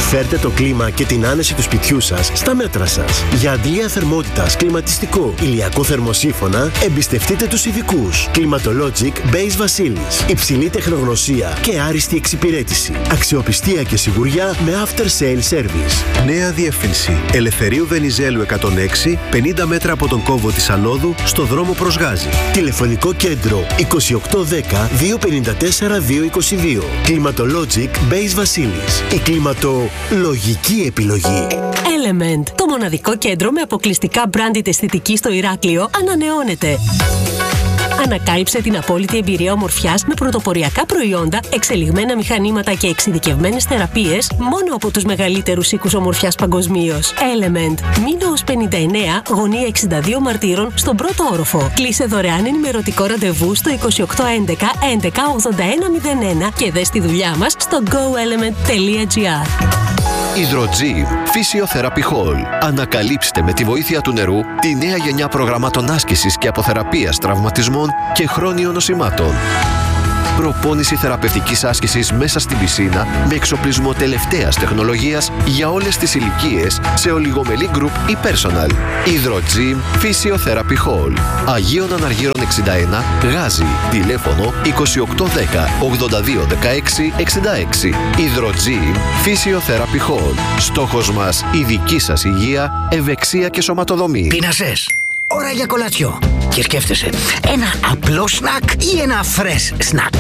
Φέρτε το κλίμα και την άνεση του σπιτιού σας στα μέτρα σας. Για αντλία θερμότητας, κλιματιστικό, ηλιακό θερμοσύφωνα, εμπιστευτείτε τους ειδικούς. Climatologic Base Βασίλης. Υψηλή τεχνογνωσία και άριστη εξυπηρέτηση. Αξιοπιστία και σιγουριά με after sale service. Νέα διεύθυνση. Ελευθερίου Βενιζέλου 106, 50 μέτρα από τον κόμβο της Ανόδου, στο δρόμο προς Γάζη. Τηλεφωνικό κέντρο 2810 254 222. Climatologic Base Βασίλης. Η κλιματολογική επιλογή. Element. Το μοναδικό κέντρο με αποκλειστικά branded αισθητική στο Ηράκλειο ανανεώνεται. Ανακάλυψε την απόλυτη εμπειρία ομορφιάς με πρωτοποριακά προϊόντα, εξελιγμένα μηχανήματα και εξειδικευμένες θεραπείες μόνο από τους μεγαλύτερους οίκους ομορφιάς παγκοσμίως. Element. Μήνος 59, γωνία 62 Μαρτύρων, στον πρώτο όροφο. Κλείσε δωρεάν ενημερωτικό ραντεβού στο 2811 11 8101 και δες τη δουλειά μας στο goelement.gr. Hydrogym Physiotherapy Hall. Ανακαλύψτε με τη βοήθεια του νερού τη νέα γενιά προγραμμάτων άσκησης και αποθεραπείας τραυματισμών και χρόνιων νοσημάτων. Προπόνηση θεραπευτικής άσκησης μέσα στην πισίνα με εξοπλισμό τελευταίας τεχνολογίας για όλες τις ηλικίες σε ολιγομελή group ή personal. Hydrogym Physiotherapy Hall. Αγίων Αναργύρων 61, Γάζη. Τηλέφωνο 2810 82 16 66. Hydrogym Physiotherapy Hall. Στόχος μας η δική σας υγεία, ευεξία και σωματοδομή. Πείνασες. Ώρα για κολατσιό. Και σκέφτεσαι, ένα απλό σνακ ή ένα fresh σνακ.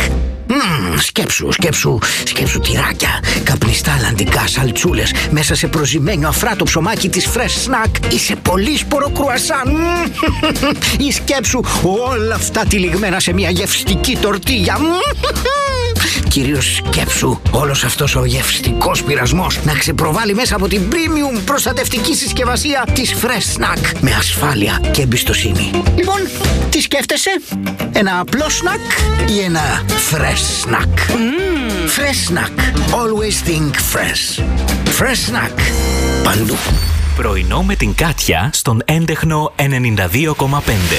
Σκέψου τυράκια, καπνιστά αλλαντικά σαλτσούλες μέσα σε προζυμένο αφράτο ψωμάκι της fresh snack ή σε πολύσπορο κρουασάν. Ή σκέψου όλα αυτά τυλιγμένα σε μια γευστική τορτίγια. Κυρίως σκέψου όλος αυτός ο γευστικός πειρασμός να ξεπροβάλλει μέσα από την premium προστατευτική συσκευασία της Fresh Snack με ασφάλεια και εμπιστοσύνη. Λοιπόν, τι σκέφτεσαι? Ένα απλό σνακ ή ένα Fresh Snack? Fresh Snack. Always think fresh. Fresh Snack. Παντού. Πρωινό με την Κάτια στον έντεχνο 92,5.